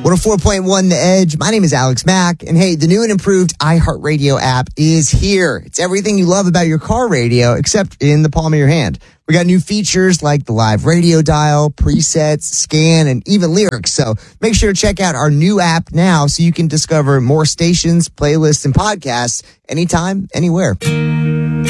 104.1 The Edge. My name is Alex Mack. And hey, the new and improved iHeartRadio app is here. It's everything you love about your car radio, except in the palm of your hand. We got new features like the live radio dial, presets, scan, and even lyrics. So make sure to check out our new app now so you can discover more stations, playlists, and podcasts anytime, anywhere.